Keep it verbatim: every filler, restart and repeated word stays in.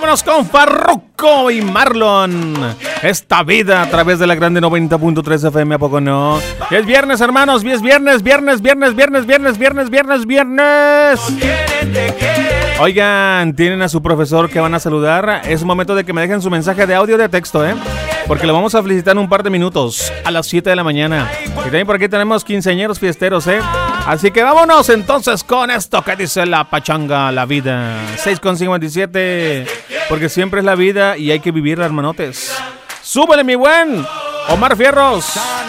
Vámonos con Farruko y Marlon. Esta vida a través de la grande noventa punto tres F M, ¿a poco no? Es viernes, hermanos, es viernes, viernes, viernes, viernes, viernes, viernes, viernes, viernes. Oigan, tienen a su profesor que van a saludar. Es momento de que me dejen su mensaje de audio o de texto, ¿eh? Porque lo vamos a felicitar en un par de minutos, a las siete de la mañana. Y también por aquí tenemos quinceañeros fiesteros, ¿eh? Así que vámonos entonces con esto que dice la pachanga, la vida. seis con cincuenta y siete, porque siempre es la vida y hay que vivirla, hermanotes. ¡Súbele, mi buen Omar Fierros!